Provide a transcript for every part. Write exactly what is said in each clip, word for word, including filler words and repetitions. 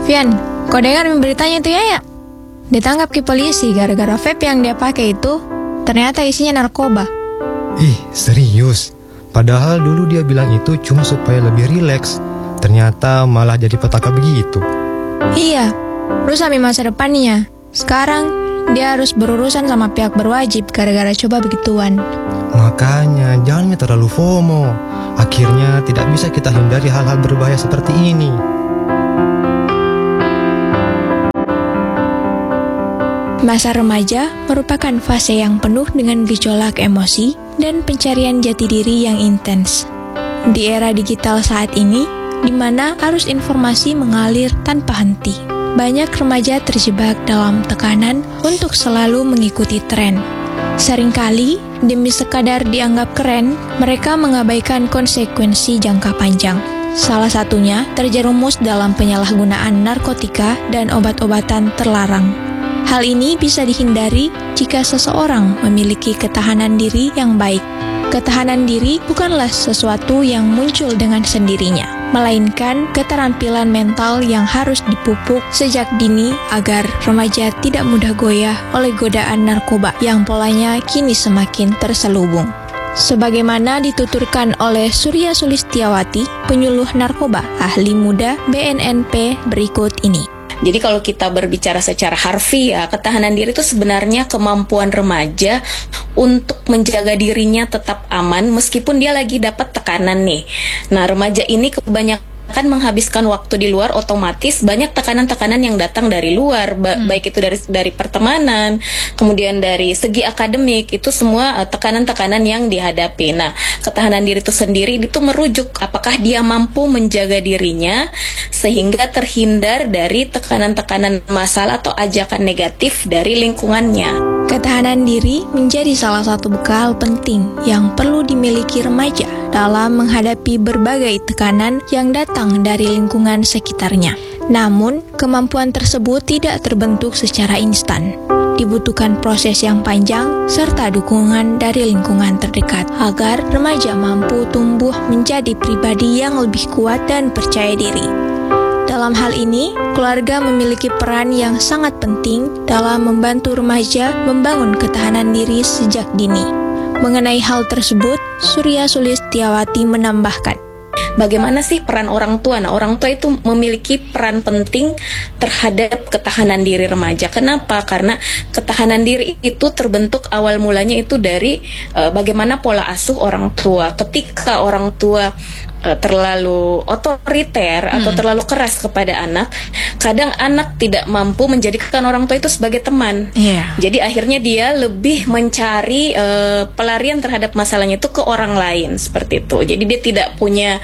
Vian, kau dengar beritanya itu ya ya? Ditangkap ke polisi gara-gara vape yang dia pakai itu ternyata isinya narkoba. Ih, serius? Padahal dulu dia bilang itu cuma supaya lebih rileks. Ternyata malah jadi petaka begitu. Iya, rusak masa depannya. Sekarang dia harus berurusan sama pihak berwajib gara-gara coba begituan. Makanya jangan terlalu FOMO. Akhirnya tidak bisa kita hindari hal-hal berbahaya seperti ini. Masa remaja merupakan fase yang penuh dengan gejolak emosi dan pencarian jati diri yang intens. Di era digital saat ini, di mana arus informasi mengalir tanpa henti, banyak remaja terjebak dalam tekanan untuk selalu mengikuti tren. Seringkali, demi sekadar dianggap keren, mereka mengabaikan konsekuensi jangka panjang. Salah satunya terjerumus dalam penyalahgunaan narkotika dan obat-obatan terlarang. Hal ini bisa dihindari jika seseorang memiliki ketahanan diri yang baik. Ketahanan diri bukanlah sesuatu yang muncul dengan sendirinya, melainkan keterampilan mental yang harus dipupuk sejak dini agar remaja tidak mudah goyah oleh godaan narkoba yang polanya kini semakin terselubung. Sebagaimana dituturkan oleh Surya Sulistiawati, penyuluh narkoba, ahli muda B N N P berikut ini. Jadi kalau kita berbicara secara harfiah, ketahanan diri itu sebenarnya kemampuan remaja untuk menjaga dirinya tetap aman meskipun dia lagi dapat tekanan nih. Nah, remaja ini kebanyakan akan menghabiskan waktu di luar, otomatis banyak tekanan-tekanan yang datang dari luar, ba- hmm. baik itu dari dari pertemanan, kemudian dari segi akademik, itu semua uh, tekanan-tekanan yang dihadapi. Nah, ketahanan diri itu sendiri itu merujuk apakah dia mampu menjaga dirinya sehingga terhindar dari tekanan-tekanan masalah atau ajakan negatif dari lingkungannya. Ketahanan diri menjadi salah satu bekal penting yang perlu dimiliki remaja dalam menghadapi berbagai tekanan yang datang dari lingkungan sekitarnya. Namun, kemampuan tersebut tidak terbentuk secara instan. Dibutuhkan proses yang panjang serta dukungan dari lingkungan terdekat agar remaja mampu tumbuh menjadi pribadi yang lebih kuat dan percaya diri. Dalam hal ini, keluarga memiliki peran yang sangat penting dalam membantu remaja membangun ketahanan diri sejak dini. Mengenai hal tersebut, Surya Sulistiawati menambahkan, bagaimana sih peran orang tua? Nah, orang tua itu memiliki peran penting terhadap ketahanan diri remaja. Kenapa? Karena ketahanan diri itu terbentuk awal mulanya itu dari uh, bagaimana pola asuh orang tua. Ketika orang tua uh, terlalu otoriter hmm. atau terlalu keras kepada anak, kadang anak tidak mampu menjadikan orang tua itu sebagai teman. Yeah. Jadi akhirnya dia lebih mencari uh, pelarian terhadap masalahnya itu ke orang lain, seperti itu. Jadi dia tidak punya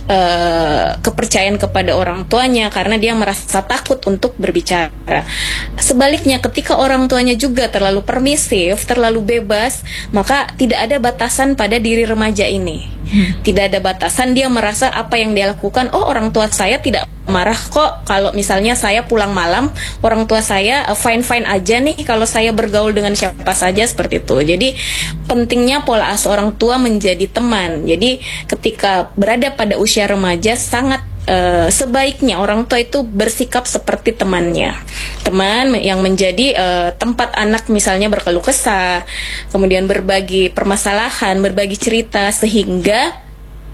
Uh, kepercayaan kepada orang tuanya karena dia merasa takut untuk berbicara. Sebaliknya, ketika orang tuanya juga terlalu permisif, terlalu bebas, maka tidak ada batasan pada diri remaja ini. Hmm. Tidak ada batasan, dia merasa apa yang dia lakukan, oh orang tua saya tidak marah kok kalau misalnya saya pulang malam, orang tua saya uh, fine-fine aja nih kalau saya bergaul dengan siapa saja, seperti itu. Jadi pentingnya pola asuh orang tua menjadi teman. Jadi ketika berada pada usia remaja, sangat uh, sebaiknya orang tua itu bersikap seperti temannya. Teman yang menjadi uh, tempat anak misalnya berkeluh kesah, kemudian berbagi permasalahan, berbagi cerita, sehingga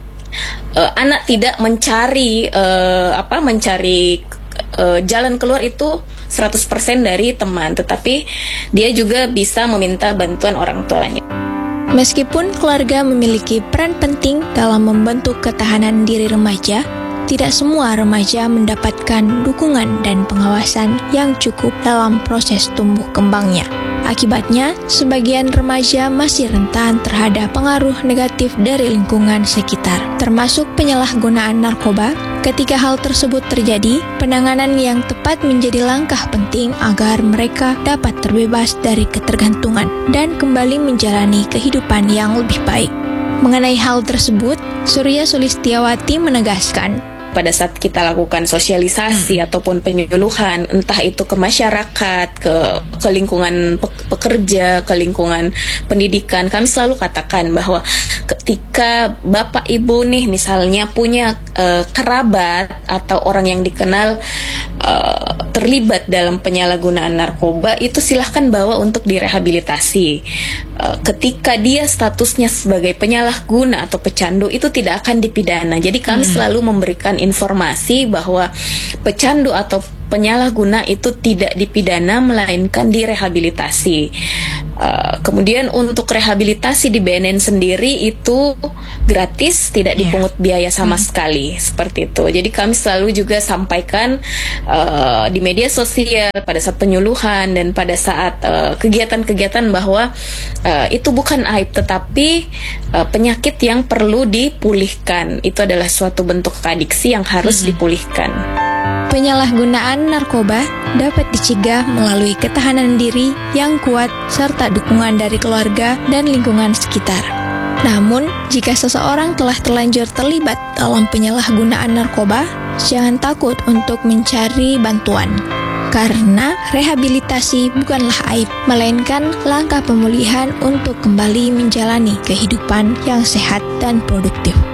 Uh, anak tidak mencari uh, apa mencari uh, jalan keluar itu seratus persen dari teman, tetapi dia juga bisa meminta bantuan orang tuanya. Meskipun keluarga memiliki peran penting dalam membentuk ketahanan diri remaja, tidak semua remaja mendapatkan dukungan dan pengawasan yang cukup dalam proses tumbuh kembangnya. Akibatnya, sebagian remaja masih rentan terhadap pengaruh negatif dari lingkungan sekitar, termasuk penyalahgunaan narkoba. Ketika hal tersebut terjadi, penanganan yang tepat menjadi langkah penting agar mereka dapat terbebas dari ketergantungan dan kembali menjalani kehidupan yang lebih baik. Mengenai hal tersebut, Surya Sulistiawati menegaskan, pada saat kita lakukan sosialisasi hmm. ataupun penyuluhan, entah itu ke masyarakat, ke, ke lingkungan pekerja, ke lingkungan pendidikan, kami selalu katakan bahwa ketika bapak ibu nih misalnya punya uh, kerabat atau orang yang dikenal uh, terlibat dalam penyalahgunaan narkoba, itu silahkan bawa untuk direhabilitasi. Uh, ketika dia statusnya sebagai penyalahguna atau pecandu, itu tidak akan dipidana. Jadi kami hmm. selalu memberikan informasi bahwa pecandu atau penyalahguna itu tidak dipidana, melainkan direhabilitasi. Uh, kemudian untuk rehabilitasi di B N N sendiri itu gratis, tidak dipungut yeah. biaya sama hmm. sekali, seperti itu. Jadi kami selalu juga sampaikan uh, di media sosial pada saat penyuluhan dan pada saat uh, kegiatan-kegiatan bahwa uh, itu bukan aib, tetapi uh, penyakit yang perlu dipulihkan. Itu adalah suatu bentuk adiksi yang harus hmm. dipulihkan. Penyalahgunaan narkoba dapat dicegah melalui ketahanan diri yang kuat serta dukungan dari keluarga dan lingkungan sekitar. Namun, jika seseorang telah terlanjur terlibat dalam penyalahgunaan narkoba, jangan takut untuk mencari bantuan. Karena rehabilitasi bukanlah aib, melainkan langkah pemulihan untuk kembali menjalani kehidupan yang sehat dan produktif.